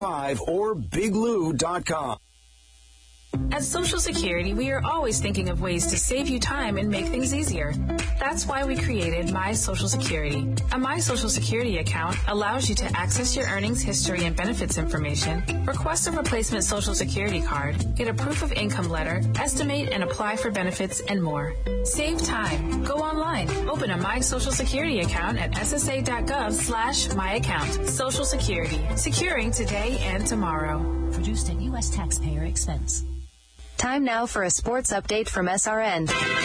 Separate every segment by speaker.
Speaker 1: or biglou.com.
Speaker 2: At Social Security, we are always thinking of ways to save you time and make things easier. That's why we created My Social Security. A My Social Security account allows you to access your earnings history and benefits information, request a replacement Social Security card, get a proof of income letter, estimate and apply for benefits, and more. Save time. Go online. Open a My Social Security account at ssa.gov/myaccount. Social Security. Securing today and tomorrow.
Speaker 3: Produced at U.S. taxpayer expense.
Speaker 4: Time now for a sports update from SRN.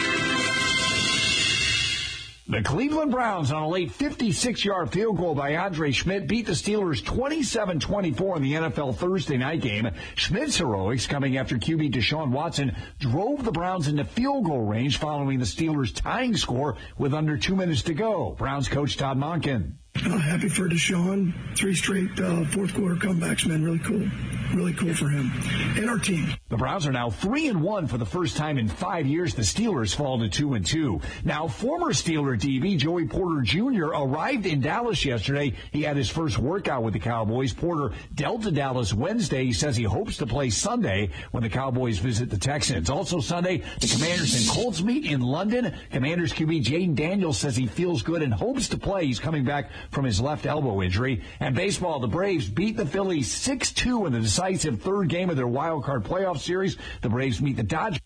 Speaker 5: The Cleveland Browns, on a late 56-yard field goal by Andre Schmidt, beat the Steelers 27-24 in the NFL Thursday night game. Schmidt's heroics, coming after QB Deshaun Watson, drove the Browns into field goal range following the Steelers' tying score with under 2 minutes to go. Browns coach Todd Monken.
Speaker 6: Happy for Deshaun. 3 straight fourth-quarter comebacks, man. Really cool. Really cool for him and our team.
Speaker 5: The Browns are now 3-1 for the first time in 5 years. The Steelers fall to 2-2. Now, former Steeler DB Joey Porter Jr. arrived in Dallas yesterday. He had his first workout with the Cowboys. Porter dealt to Dallas Wednesday. He says he hopes to play Sunday when the Cowboys visit the Texans. Also Sunday, the Commanders and Colts meet in London. Commanders QB Jaden Daniels says he feels good and hopes to play. He's coming back from his left elbow injury. And baseball, the Braves beat the Phillies 6-2 in the decisive third game of their wild card playoff series. The Braves meet the Dodgers.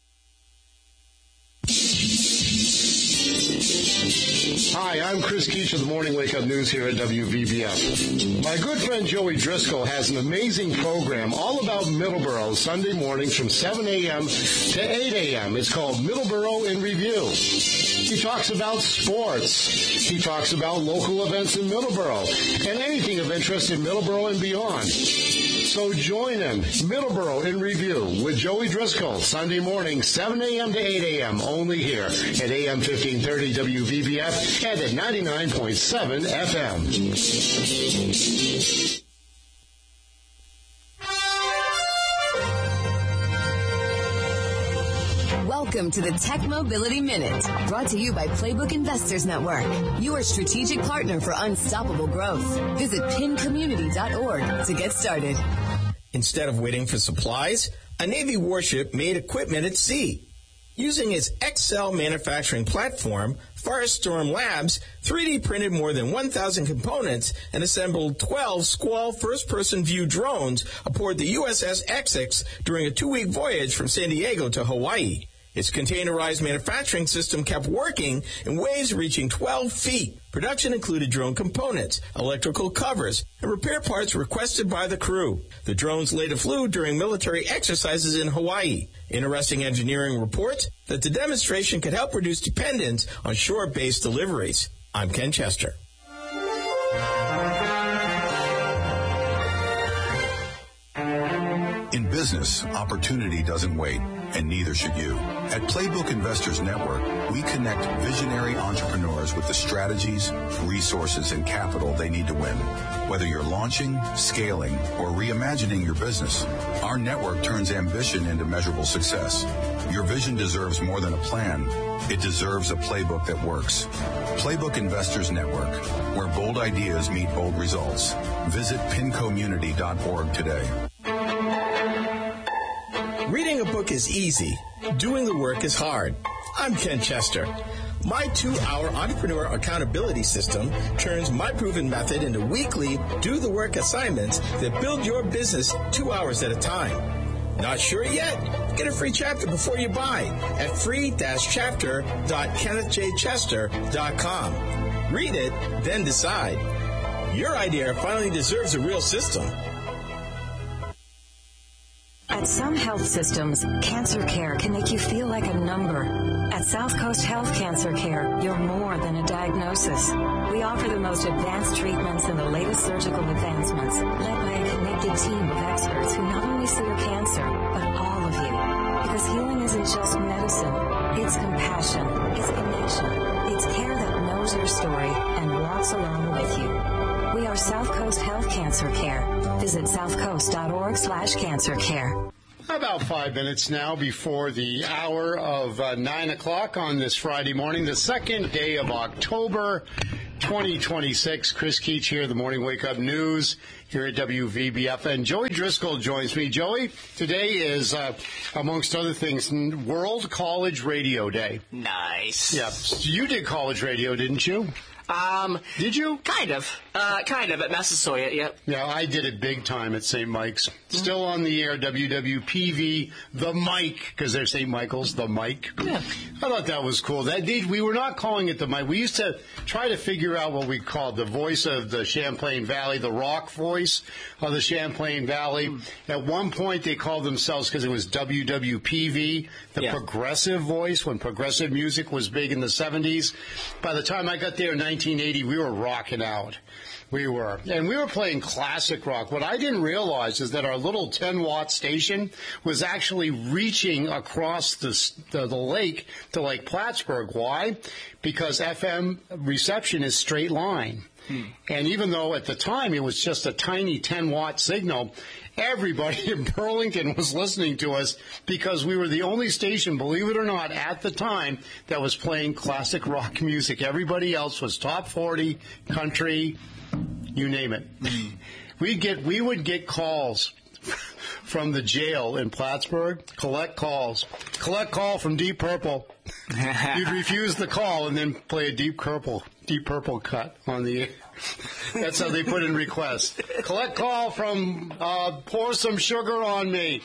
Speaker 7: Hi, I'm Chris Keach of the Morning Wake Up News here at WVBF. My good friend Joey Driscoll has an amazing program all about Middleborough Sunday mornings from 7 a.m. to 8 a.m. It's called Middleborough in Review. He talks about sports. He talks about local events in Middleborough and anything of interest in Middleborough and beyond. So join him, Middleborough in Review with Joey Driscoll, Sunday morning, 7 a.m. to 8 a.m. only here at AM 1530 WVBF and at 99.7 FM.
Speaker 4: Welcome to the Tech Mobility Minute, brought to you by Playbook Investors Network, your strategic partner for unstoppable growth. Visit pincommunity.org to get started.
Speaker 8: Instead of waiting for supplies, a Navy warship made equipment at sea. Using its Excel manufacturing platform, Firestorm Labs 3D printed more than 1,000 components and assembled 12 Squall first-person view drones aboard the USS Essex during a 2-week voyage from San Diego to Hawaii. Its containerized manufacturing system kept working in waves reaching 12 feet. Production included drone components, electrical covers, and repair parts requested by the crew. The drones later flew during military exercises in Hawaii. Interesting engineering reports that the demonstration could help reduce dependence on shore-based deliveries. I'm Ken Chester.
Speaker 9: In business, opportunity doesn't wait, and neither should you. At Playbook Investors Network, we connect visionary entrepreneurs with the strategies, resources, and capital they need to win. Whether you're launching, scaling, or reimagining your business, our network turns ambition into measurable success. Your vision deserves more than a plan. It deserves a playbook that works. Playbook Investors Network, where bold ideas meet bold results. Visit pincommunity.org today.
Speaker 8: Reading a book is easy. Doing the work is hard. I'm Ken Chester. My 2-hour entrepreneur accountability system turns my proven method into weekly do-the-work assignments that build your business 2 hours at a time. Not sure yet? Get a free chapter before you buy at free-chapter.kennethjchester.com. Read it, then decide. Your idea finally deserves a real system.
Speaker 10: At some health systems, cancer care can make you feel like a number. At South Coast Health Cancer Care, you're more than a diagnosis. We offer the most advanced treatments and the latest surgical advancements, led by a connected team of experts who not only see your cancer, but all of you. Because healing isn't just medicine. It's compassion. It's connection. It's care that knows your story and walks along with you. We are South Coast Health Cancer Care. Visit southcoast.org/cancercare.
Speaker 7: About 5 minutes now before the hour of 9 o'clock on this Friday morning, the second day of October. 2026. Chris Keach here, the Morning Wake Up News here at WVBF. And Joey Driscoll joins me. Joey, today is, amongst other things, World College Radio Day.
Speaker 11: Nice.
Speaker 7: Yeah. You did college radio, didn't you? Did you?
Speaker 11: Kind of at Massasoit, yep.
Speaker 7: Yeah, I did it big time at St. Mike's. Still on the air, WWPV, the Mike, because they're St. Michael's, the Mike. Yeah. I thought that was cool. We were not calling it the Mike. We used to try to figure out what we called the voice of the Champlain Valley, the rock voice of the Champlain Valley. At one point, they called themselves, because it was WWPV, the progressive voice, when progressive music was big in the 70s. By the time I got there in 1980, we were rocking out. We were. And we were playing classic rock. What I didn't realize is that our little 10-watt station was actually reaching across the lake to Lake Plattsburgh. Why? Because FM reception is straight line. And even though at the time it was just a tiny 10-watt signal, everybody in Burlington was listening to us because we were the only station, believe it or not, at the time that was playing classic rock music. Everybody else was top 40, country, you name it. We would get calls from the jail in Plattsburgh, collect call from Deep Purple. You'd refuse the call and then play a Deep Purple cut on the air. That's how they put in requests. Collect call from Pour Some Sugar on Me.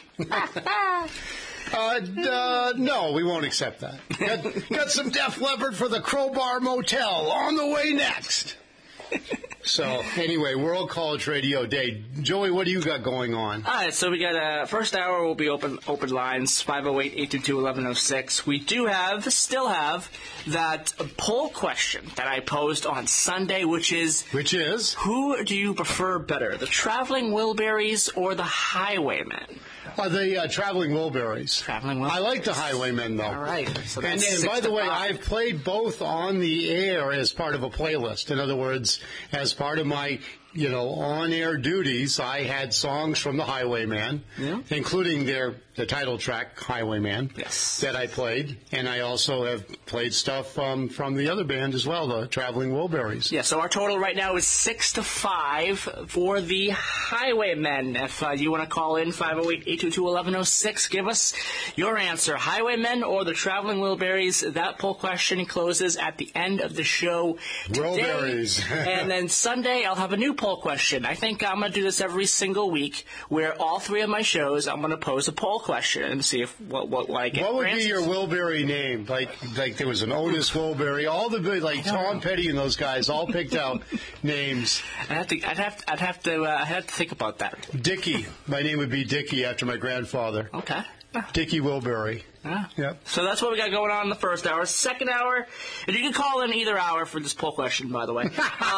Speaker 7: No, we won't accept that. Got some Def Leppard for the Crowbar Motel on the way next. So, anyway, World College Radio Day. Joey, what do you got going on?
Speaker 11: All right, so we got first hour will be open lines, 508-822-1106. We still have that poll question that I posed on Sunday, which is, who do you prefer better, the Traveling Wilburys or the Highwaymen?
Speaker 7: The Traveling Wilburys. I like the Highwaymen, though.
Speaker 11: All right. So
Speaker 7: and by the way, I've played both on the air as part of a playlist. In other words, as part of my, on-air duties, I had songs from the Highwaymen, including the title track, Highwayman, that I played. And I also have played stuff from the other band as well, the Traveling Wilburys.
Speaker 11: Yeah, so our total right now is 6-5 for the Highwaymen. If you want to call in, 508-822-1106, give us your answer. Highwaymen or the Traveling Wilburys? That poll question closes at the end of the show today.
Speaker 7: Wilburys.
Speaker 11: And then Sunday, I'll have a new poll question. I think I'm going to do this every single week, where all three of my shows, I'm going to pose a poll question and see if what I get.
Speaker 7: What would be your Wilbury name? Like there was an Otis Wilbury, all the Tom Petty and those guys all picked out names.
Speaker 11: I'd have to think about that.
Speaker 7: Dickie. My name would be Dickie after my grandfather.
Speaker 11: Okay.
Speaker 7: Dickie Wilbury. Yep.
Speaker 11: So that's what we got going on in the first hour. Second hour, and you can call in either hour for this poll question, by the way.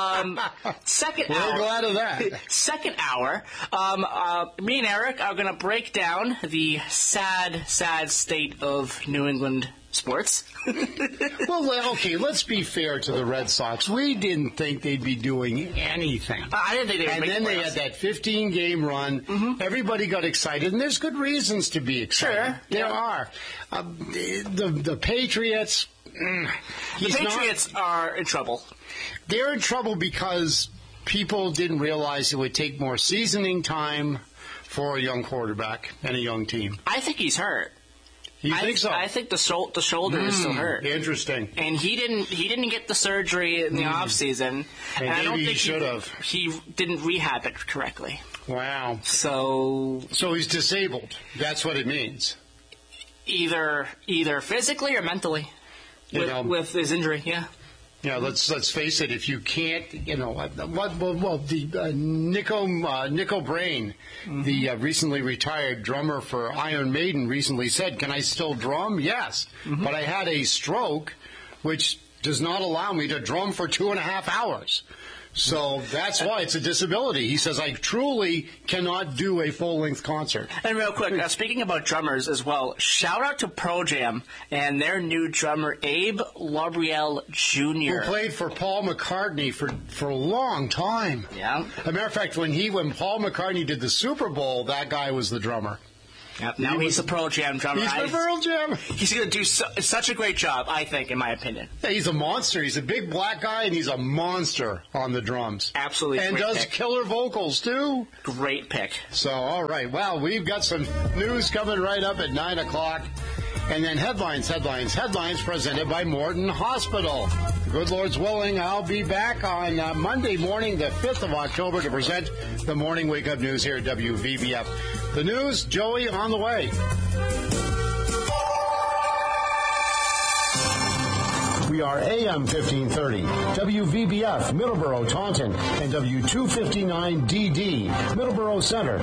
Speaker 11: Second hour.
Speaker 7: We're glad of that.
Speaker 11: Second hour, me and Eric are going to break down the sad state of New England sports.
Speaker 7: Well, okay, let's be fair to the Red Sox. We didn't think they'd be doing anything.
Speaker 11: I didn't think they would.
Speaker 7: And then they had that 15-game run. Mm-hmm. Everybody got excited, and there's good reasons to be excited.
Speaker 11: Sure.
Speaker 7: There are. The Patriots...
Speaker 11: the Patriots are in trouble.
Speaker 7: They're in trouble because people didn't realize it would take more seasoning time for a young quarterback and a young team.
Speaker 11: I think he's hurt.
Speaker 7: You think so?
Speaker 11: I think the shoulder is still hurt.
Speaker 7: Interesting.
Speaker 11: And he didn't get the surgery in the off season.
Speaker 7: And
Speaker 11: I don't think
Speaker 7: he should have.
Speaker 11: He didn't rehab it correctly.
Speaker 7: Wow.
Speaker 11: So
Speaker 7: he's disabled. That's what it means.
Speaker 11: Either physically or mentally, with his injury. Yeah.
Speaker 7: Yeah, let's face it. If you can't, Nico Brain, the recently retired drummer for Iron Maiden, recently said, "Can I still drum? Yes, but I had a stroke, which does not allow me to drum for 2.5 hours." So that's why it's a disability. He says, I truly cannot do a full-length concert.
Speaker 11: And real quick, speaking about drummers as well, shout out to Pearl Jam and their new drummer, Abe Labrielle Jr.
Speaker 7: Who played for Paul McCartney for a long time.
Speaker 11: Yeah.
Speaker 7: As a matter of fact, when Paul McCartney did the Super Bowl, that guy was the drummer.
Speaker 11: Yep. Now he's the Pearl Jam drummer.
Speaker 7: He's the Pearl Jam.
Speaker 11: He's going to do such a great job, I think, in my opinion.
Speaker 7: Yeah, he's a monster. He's a big black guy, and he's a monster on the drums.
Speaker 11: Absolutely.
Speaker 7: And does killer vocals, too.
Speaker 11: Great pick.
Speaker 7: So, all right. Well, we've got some news coming right up at 9 o'clock. And then headlines presented by Morton Hospital. The good Lord's willing, I'll be back on Monday morning, the 5th of October, to present the Morning Wake Up News here at WVBF. The news, Joey, on the way. We are AM 1530, WVBF, Middleborough, Taunton, and W259DD, Middleborough Center,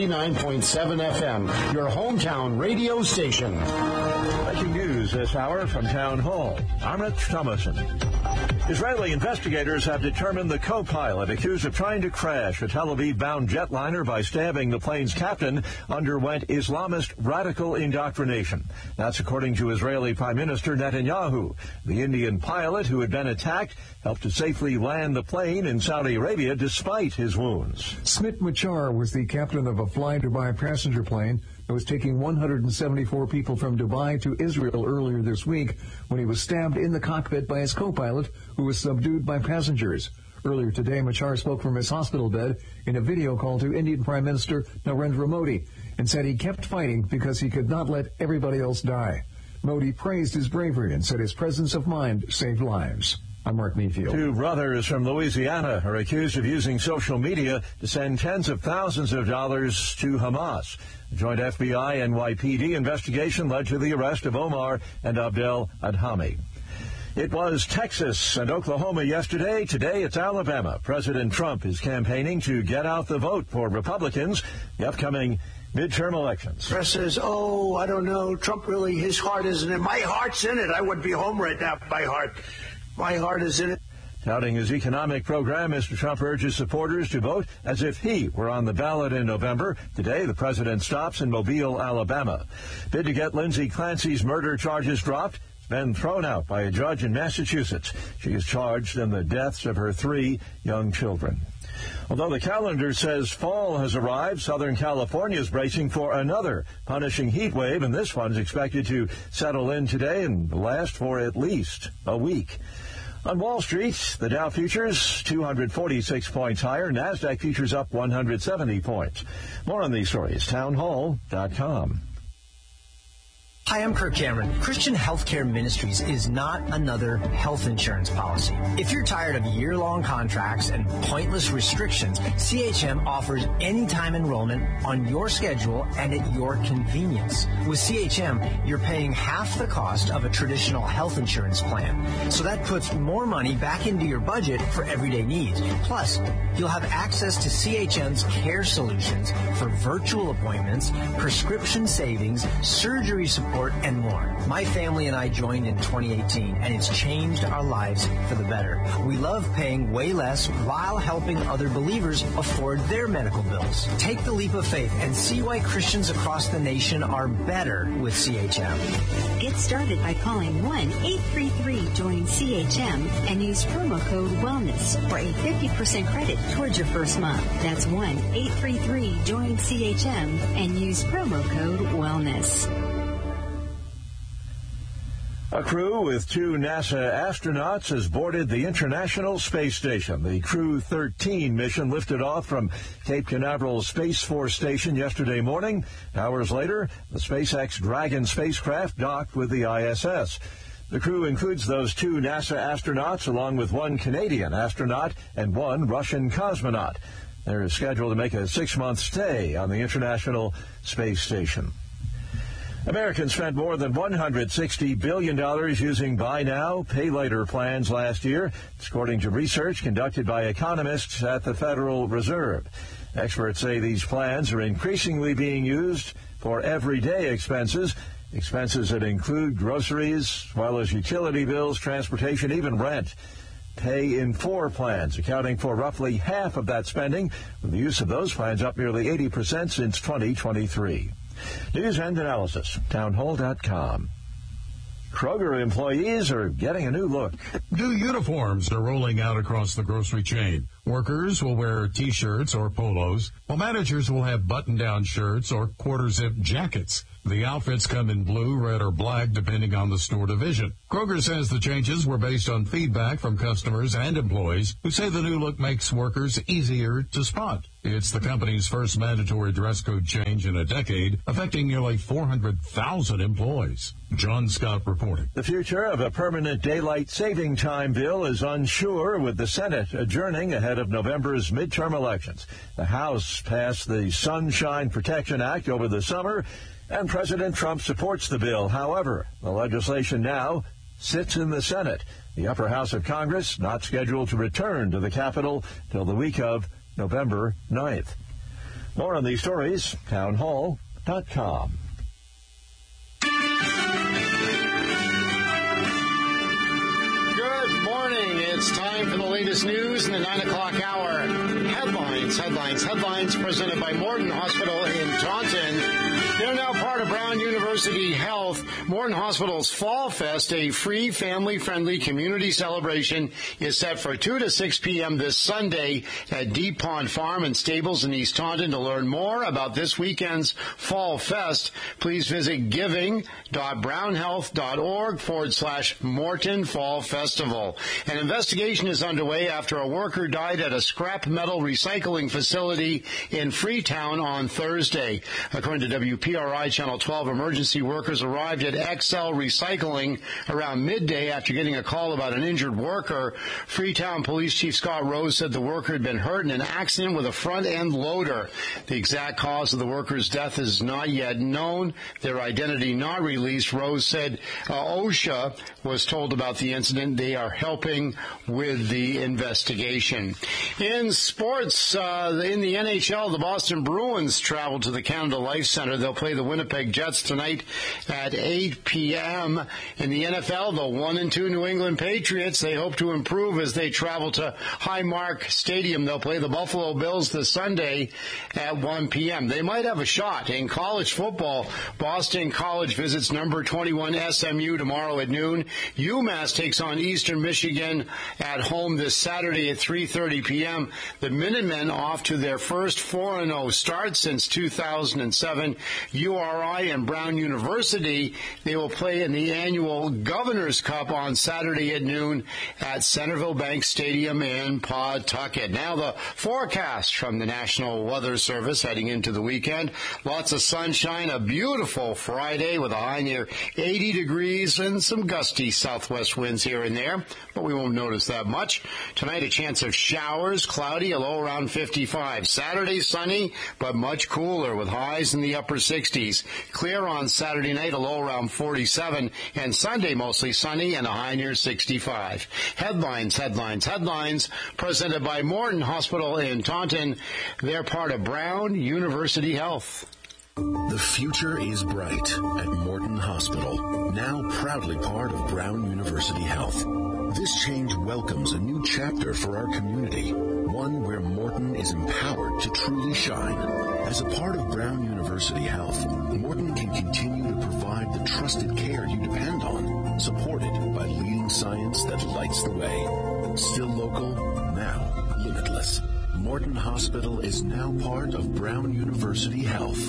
Speaker 7: 99.7 FM, your hometown radio station.
Speaker 12: Breaking news this hour from Town Hall. I'm Rich Thomason. Israeli investigators have determined the co-pilot accused of trying to crash a Tel Aviv-bound jetliner by stabbing the plane's captain underwent Islamist radical indoctrination. That's according to Israeli Prime Minister Netanyahu. The Indian pilot who had been attacked helped to safely land the plane in Saudi Arabia despite his wounds.
Speaker 13: Smit Machar was the captain of a Fly Dubai passenger plane that was taking 174 people from Dubai to Israel earlier this week when he was stabbed in the cockpit by his co-pilot, who was subdued by passengers. Earlier today, Machar spoke from his hospital bed in a video call to Indian Prime Minister Narendra Modi and said he kept fighting because he could not let everybody else die. Modi praised his bravery and said his presence of mind saved lives. I'm Mark Meadfield.
Speaker 12: Two brothers from Louisiana are accused of using social media to send tens of thousands of dollars to Hamas. A joint FBI-NYPD investigation led to the arrest of Omar and Abdel Adhami. It was Texas and Oklahoma yesterday. Today it's Alabama. President Trump is campaigning to get out the vote for Republicans the upcoming midterm elections.
Speaker 14: Press says, oh, I don't know, Trump really, his heart isn't in it. My heart's in it. I would be home right now. My heart is in it.
Speaker 12: Touting his economic program, Mr. Trump urges supporters to vote as if he were on the ballot in November. Today, the president stops in Mobile, Alabama. Bid to get Lindsay Clancy's murder charges dropped has been thrown out by a judge in Massachusetts. She is charged in the deaths of her 3 young children. Although the calendar says fall has arrived, Southern California is bracing for another punishing heat wave, and this one's expected to settle in today and last for at least a week. On Wall Street, the Dow futures 246 points higher, NASDAQ futures up 170 points. More on these stories, townhall.com.
Speaker 15: Hi, I'm Kirk Cameron. Christian Healthcare Ministries is not another health insurance policy. If you're tired of year-long contracts and pointless restrictions, CHM offers anytime enrollment on your schedule and at your convenience. With CHM, you're paying half the cost of a traditional health insurance plan. So that puts more money back into your budget for everyday needs. Plus, you'll have access to CHM's care solutions for virtual appointments, prescription savings, surgery support, and more. My family and I joined in 2018, and it's changed our lives for the better. We love paying way less while helping other believers afford their medical bills. Take the leap of faith and see why Christians across the nation are better with CHM.
Speaker 16: Get started by calling 1-833-JOIN-CHM and use promo code WELLNESS for a 50% credit towards your first month. That's 1-833-JOIN-CHM and use promo code WELLNESS.
Speaker 12: A crew with 2 NASA astronauts has boarded the International Space Station. The Crew 13 mission lifted off from Cape Canaveral Space Force Station yesterday morning. Hours later, the SpaceX Dragon spacecraft docked with the ISS. The crew includes those 2 NASA astronauts along with 1 Canadian astronaut and 1 Russian cosmonaut. They're scheduled to make a 6-month stay on the International Space Station. Americans spent more than $160 billion using buy now, pay later plans last year, according to research conducted by economists at the Federal Reserve. Experts say these plans are increasingly being used for everyday expenses that include groceries, as well as utility bills, transportation, even rent. Pay in 4 plans, accounting for roughly half of that spending, with the use of those plans up nearly 80% since 2023. News and analysis, townhall.com. Kroger employees are getting a new look.
Speaker 17: New uniforms are rolling out across the grocery chain. Workers will wear T-shirts or polos, while managers will have button-down shirts or quarter-zip jackets. The outfits come in blue, red, or black, depending on the store division. Kroger says the changes were based on feedback from customers and employees who say the new look makes workers easier to spot. It's the company's first mandatory dress code change in a decade, affecting nearly 400,000 employees. John Scott reporting.
Speaker 12: The future of a permanent daylight saving time bill is unsure, with the Senate adjourning ahead of November's midterm elections. The House passed the Sunshine Protection Act over the summer, and President Trump supports the bill. However, the legislation now sits in the Senate. The upper house of Congress not scheduled to return to the Capitol till the week of November 9th. More on these stories, townhall.com.
Speaker 7: Good morning. It's time for the latest news in the 9 o'clock hour. Headlines presented by Morton Hospital in Taunton. They're now part of Brown University Health. Morton Hospital's Fall Fest, a free, family-friendly community celebration, is set for 2 to 6 p.m. this Sunday at Deep Pond Farm and Stables in East Taunton. To learn more about this weekend's Fall Fest, please visit giving.brownhealth.org/Morton Fall Festival. An investigation is underway after a worker died at a scrap metal recycling facility in Freetown on Thursday. According to WPRI Channel 12, emergency workers arrived at XL Recycling around midday after getting a call about an injured worker. Freetown Police Chief Scott Rose said the worker had been hurt in an accident with a front-end loader. The exact cause of the worker's death is not yet known. Their identity not released. Rose said OSHA was told about the incident. They are helping with the investigation. In sports, in the NHL, the Boston Bruins travel to the Canada Life Center. They'll play the Winnipeg Jets tonight at 8 p.m. In the NFL, the 1-2 New England Patriots, they hope to improve as they travel to Highmark Stadium. They'll play the Buffalo Bills this Sunday at 1 p.m. They might have a shot. In college football, Boston College visits number 21 SMU tomorrow at noon. UMass takes on Eastern Michigan at home this Saturday at 3:30 p.m. The Minutemen off to their first 4-0 start since 2007. URI and Brown University, they will play in the annual Governor's Cup on Saturday at noon at Centerville Bank Stadium in Pawtucket. Now the forecast from the National Weather Service heading into the weekend. Lots of sunshine, a beautiful Friday with a high near 80 degrees and some gusty southwest winds here and there, but we won't notice that much. Tonight, a chance of showers, cloudy, a low around 55. Saturday, sunny, but much cooler with highs in the upper 60s. Clear on Saturday night, a low around 47, and Sunday mostly sunny and a high near 65. Headlines, presented by Morton Hospital in Taunton. They're part of Brown University Health.
Speaker 18: The future is bright at Morton Hospital, now proudly part of Brown University Health. This change welcomes a new chapter for our community, one where Morton is empowered to truly shine. As a part of Brown University Health, Morton can continue to provide the trusted care you depend on, supported by leading science that lights the way. Still local, now limitless. Morton Hospital is now part of Brown University Health.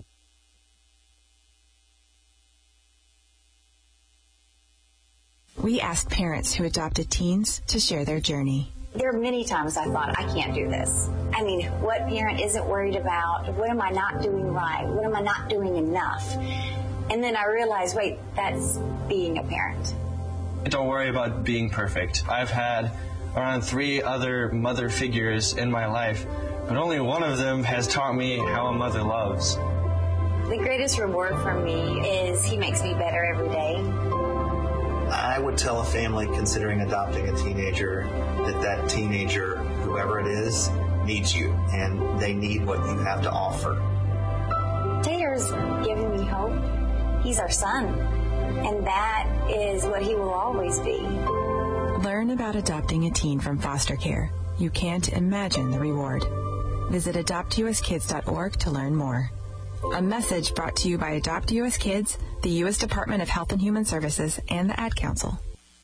Speaker 19: We asked parents who adopted teens to share their journey.
Speaker 20: There are many times I thought, I can't do this. I mean, what parent isn't worried about? What am I not doing right? What am I not doing enough? And then I realized, wait, that's being a parent.
Speaker 21: Don't worry about being perfect. I've had around 3 other mother figures in my life, but only one of them has taught me how a mother loves.
Speaker 20: The greatest reward for me is he makes me better every day.
Speaker 22: I would tell a family considering adopting a teenager that teenager, whoever it is, needs you, and they need what you have to offer.
Speaker 20: Taylor's giving me hope. He's our son, and that is what he will always be.
Speaker 19: Learn about adopting a teen from foster care. You can't imagine the reward. Visit adoptuskids.org to learn more. A message brought to you by Adopt U.S. Kids, the U.S. Department of Health and Human Services, and the Ad Council.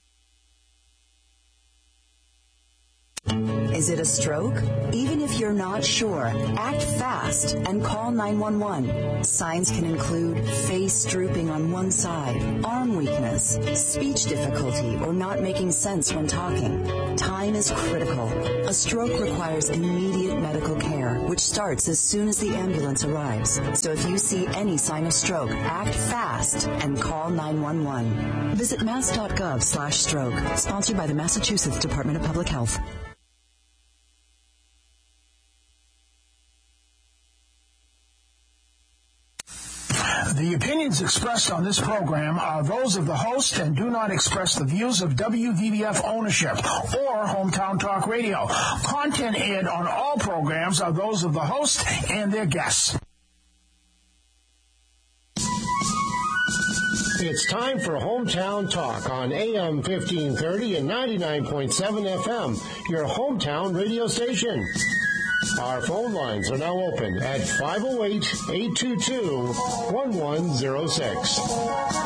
Speaker 4: Is it a stroke? Even if you're not sure, act fast and call 911. Signs can include face drooping on one side, arm weakness, speech difficulty, or not making sense when talking. Time is critical. A stroke requires immediate medical care, which starts as soon as the ambulance arrives. So if you see any sign of stroke, act fast and call 911. Visit mass.gov/stroke, sponsored by the Massachusetts Department of Public Health.
Speaker 14: The opinions expressed on this program are those of the host and do not express the views of WVBF ownership or Hometown Talk Radio. Content aired on all programs are those of the host and their guests.
Speaker 7: It's time for Hometown Talk on AM 1530 and 99.7 FM, your hometown radio station. Our phone lines are now open at 508-822-1106.